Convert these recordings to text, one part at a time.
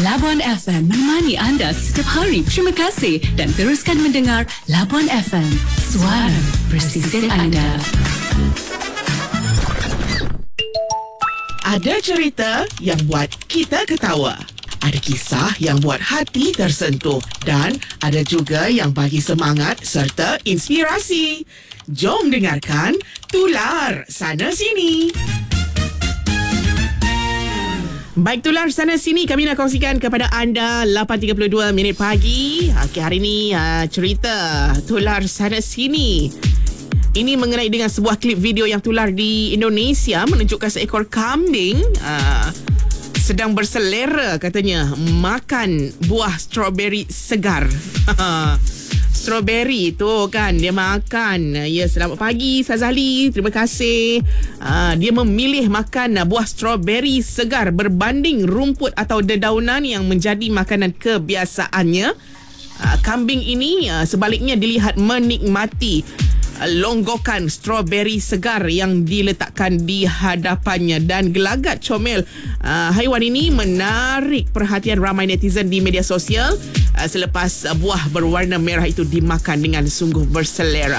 Labuan FM menemani anda setiap hari. Terima kasih dan teruskan mendengar Labuan FM, suara bersisir anda. Ada cerita yang buat kita ketawa. Ada kisah yang buat hati tersentuh. Dan ada juga yang bagi semangat serta inspirasi. Jom dengarkan Tular Sana Sini. Baik, Tular Sana Sini kami nak kongsikan kepada anda 8.32 minit pagi. Okey, hari ni cerita Tular Sana Sini. Ini mengenai dengan sebuah klip video yang tular di Indonesia menunjukkan seekor kambing sedang berselera katanya makan buah strawberry segar. Strawberry tu kan dia makan. Ya, selamat pagi Sazali, terima kasih. Dia memilih makan buah strawberry segar berbanding rumput atau dedaunan yang menjadi makanan kebiasaannya. Kambing ini sebaliknya dilihat menikmati longgokan strawberry segar yang diletakkan di hadapannya, dan gelagat comel haiwan ini menarik perhatian ramai netizen di media sosial selepas buah berwarna merah itu dimakan dengan sungguh berselera.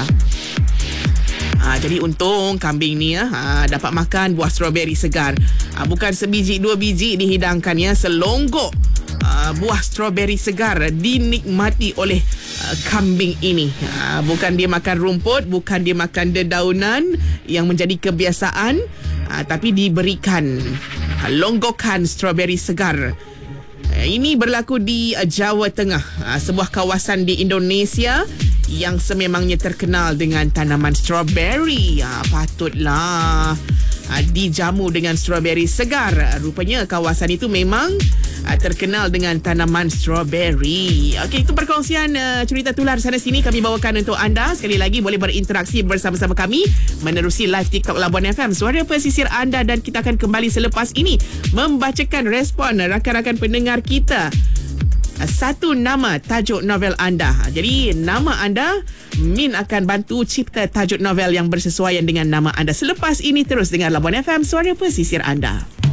Jadi untung kambing ni dapat makan buah strawberry segar. Bukan sebiji dua biji dihidangkannya, selonggok buah strawberry segar dinikmati oleh kambing ini. Bukan dia makan rumput, bukan dia makan dedaunan yang menjadi kebiasaan, tapi diberikan longgokan strawberry segar. Ini berlaku di Jawa Tengah, sebuah kawasan di Indonesia yang sememangnya terkenal dengan tanaman strawberry. Patutlah dijamu dengan strawberry segar. Rupanya kawasan itu memang terkenal dengan tanaman strawberry. Okey, itu perkongsian cerita Tular Sana Sini kami bawakan untuk anda. Sekali lagi boleh berinteraksi bersama-sama kami menerusi live TikTok Labuan FM, suara pesisir anda, dan kita akan kembali selepas ini membacakan respon rakan-rakan pendengar kita. Satu nama tajuk novel anda. Jadi nama anda, Min akan bantu cipta tajuk novel yang bersesuaian dengan nama anda. Selepas ini terus dengar Labuan FM, suara pesisir anda.